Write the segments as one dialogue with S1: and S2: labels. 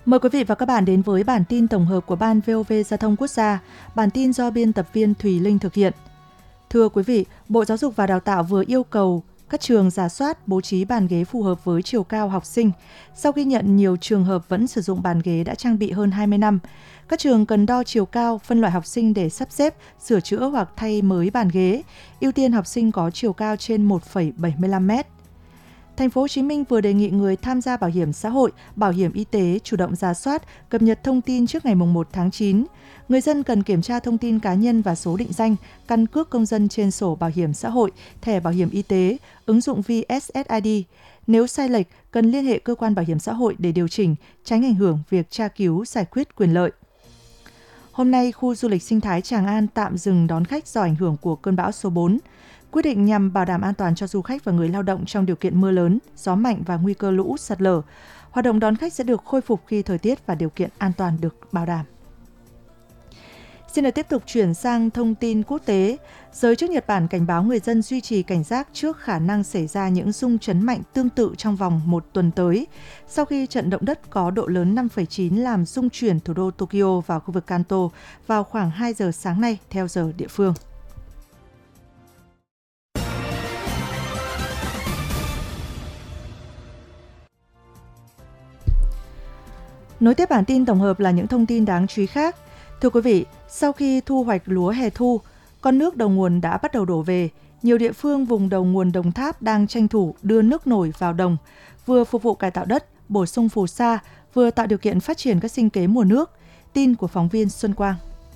S1: Mời quý vị và các bạn đến với bản tin tổng hợp của Ban VOV Giao thông Quốc gia. Bản tin do biên tập viên Thùy Linh thực hiện. Thưa quý vị, Bộ Giáo dục và Đào tạo vừa yêu cầu các trường rà soát bố trí bàn ghế phù hợp với chiều cao học sinh. Sau ghi nhận nhiều trường hợp vẫn sử dụng bàn ghế đã trang bị hơn 20 năm, các trường cần đo chiều cao, phân loại học sinh để sắp xếp, sửa chữa hoặc thay mới bàn ghế, ưu tiên học sinh có chiều cao trên 1,75 m. Thành phố Hồ Chí Minh vừa đề nghị người tham gia bảo hiểm xã hội, bảo hiểm y tế chủ động rà soát, cập nhật thông tin trước ngày 1 tháng 9. Người dân cần kiểm tra thông tin cá nhân và số định danh, căn cước công dân trên sổ bảo hiểm xã hội, thẻ bảo hiểm y tế, ứng dụng VSSID. Nếu sai lệch, cần liên hệ cơ quan bảo hiểm xã hội để điều chỉnh, tránh ảnh hưởng việc tra cứu giải quyết quyền lợi. Hôm nay, khu du lịch sinh thái Tràng An tạm dừng đón khách do ảnh hưởng của cơn bão số 4. Quyết định nhằm bảo đảm an toàn cho du khách và người lao động trong điều kiện mưa lớn, gió mạnh và nguy cơ lũ sạt lở. Hoạt động đón khách sẽ được khôi phục khi thời tiết và điều kiện an toàn được bảo đảm. Xin được tiếp tục chuyển sang thông tin quốc tế. Giới chức Nhật Bản cảnh báo người dân duy trì cảnh giác trước khả năng xảy ra những rung chấn mạnh tương tự trong vòng một tuần tới, sau khi trận động đất có độ lớn 5,9 làm rung chuyển thủ đô Tokyo vào khu vực Kanto vào khoảng 2 giờ sáng nay theo giờ địa phương. Nối tiếp bản tin tổng hợp là những thông tin đáng chú ý khác. Thưa quý vị, sau khi thu hoạch lúa hè thu, con nước đầu nguồn đã bắt đầu đổ về. Nhiều địa phương vùng đầu nguồn Đồng Tháp đang tranh thủ đưa nước nổi vào đồng, vừa phục vụ cải tạo đất, bổ sung phù sa, vừa tạo điều kiện phát triển các sinh kế mùa nước. Tin của phóng viên Xuân Quang.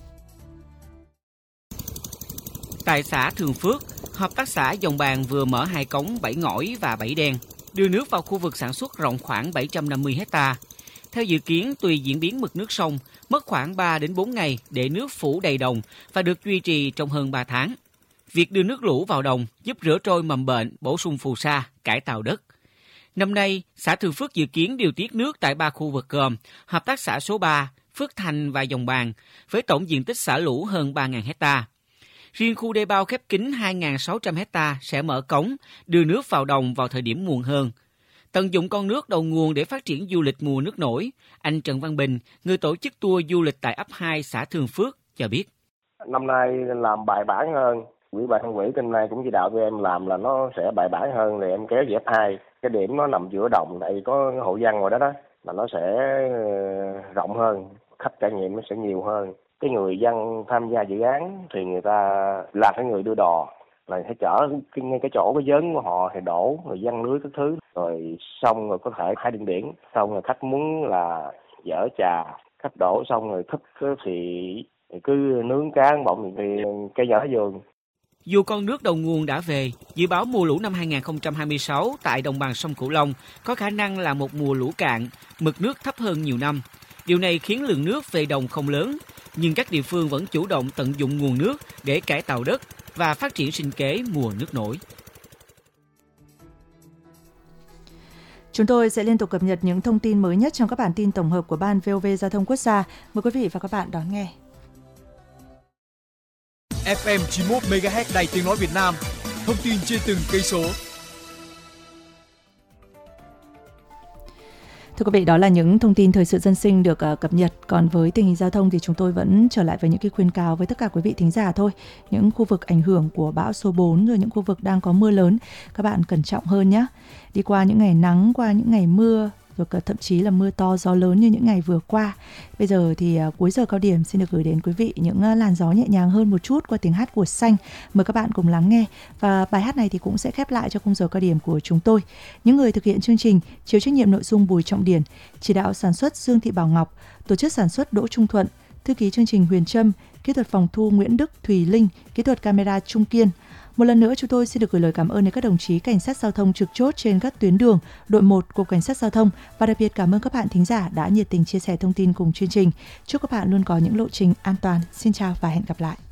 S2: Tại xã Thường Phước, hợp tác xã Dòng Bàn vừa mở 2 cống 7 ngõi và 7 đen, đưa nước vào khu vực sản xuất rộng khoảng 750 ha. Theo dự kiến, tùy diễn biến mực nước sông, mất khoảng 3 đến 4 ngày để nước phủ đầy đồng và được duy trì trong hơn 3 tháng. Việc đưa nước lũ vào đồng giúp rửa trôi mầm bệnh, bổ sung phù sa, cải tạo đất. Năm nay, xã Thường Phước dự kiến điều tiết nước tại 3 khu vực gồm hợp tác xã số 3, Phước Thành và Dòng Bàn, với tổng diện tích xả lũ hơn 3.000 ha. Riêng khu đê bao khép kín 2.600 ha sẽ mở cống, đưa nước vào đồng vào thời điểm muộn hơn. Tận dụng con nước đầu nguồn để phát triển du lịch mùa nước nổi, anh Trần Văn Bình, người tổ chức tour du lịch tại ấp 2 xã Thường Phước, cho biết.
S3: Năm nay làm bài bản hơn, Ủy ban Nhân ủy trên này cũng chỉ đạo tụi em làm là nó sẽ bài bản hơn, thì em kéo về ấp 2. Cái điểm nó nằm giữa đồng, tại vì có hộ dân ngoài đó là nó sẽ rộng hơn, khách trải nghiệm nó sẽ nhiều hơn. Cái người dân tham gia dự án thì người ta là cái người đưa đò, là phải chở ngay cái chỗ cái vớn của họ thì đổ, rồi giăng lưới các thứ, rồi xong rồi có thể 2 điện điển, xong rồi khách muốn là dở trà, khách đổ xong rồi thích thì cứ nướng cá bọng thì cây nhỏ vườn.
S2: Dù con nước đầu nguồn đã về, dự báo mùa lũ năm 2026 tại đồng bằng sông Cửu Long có khả năng là một mùa lũ cạn, mực nước thấp hơn nhiều năm. Điều này khiến lượng nước về đồng không lớn, nhưng các địa phương vẫn chủ động tận dụng nguồn nước để cải tạo đất và phát triển sinh kế mùa nước nổi.
S1: Chúng tôi sẽ liên tục cập nhật những thông tin mới nhất trong các bản tin tổng hợp của Ban VOV Giao thông Quốc gia. Mời quý vị và các bạn đón nghe.
S4: FM 91 MHz Đài Tiếng nói Việt Nam. Thông tin trên từng cây số.
S1: Thưa quý vị, đó là những thông tin thời sự dân sinh được cập nhật. Còn với tình hình giao thông thì chúng tôi vẫn trở lại với những cái khuyến cáo với tất cả quý vị thính giả thôi. Những khu vực ảnh hưởng của bão số 4 rồi những khu vực đang có mưa lớn, các bạn cẩn trọng hơn nhé. Đi qua những ngày nắng, qua những ngày mưa, rồi thậm chí là mưa to gió lớn như những ngày vừa qua. Bây giờ thì cuối giờ cao điểm xin được gửi đến quý vị những làn gió nhẹ nhàng hơn một chút qua tiếng hát của Xanh. Mời các bạn cùng lắng nghe. Và bài hát này thì cũng sẽ khép lại cho khung giờ cao điểm của chúng tôi. Những người thực hiện chương trình chịu trách nhiệm nội dung Bùi Trọng Điển, chỉ đạo sản xuất Dương Thị Bảo Ngọc, tổ chức sản xuất Đỗ Trung Thuận, thư ký chương trình Huyền Trâm, kỹ thuật phòng thu Nguyễn Đức, Thùy Linh, kỹ thuật camera Trung Kiên. Một lần nữa chúng tôi xin được gửi lời cảm ơn đến các đồng chí cảnh sát giao thông trực chốt trên các tuyến đường, đội 1 Cục Cảnh sát Giao thông và đặc biệt cảm ơn các bạn thính giả đã nhiệt tình chia sẻ thông tin cùng chương trình. Chúc các bạn luôn có những lộ trình an toàn. Xin chào và hẹn gặp lại.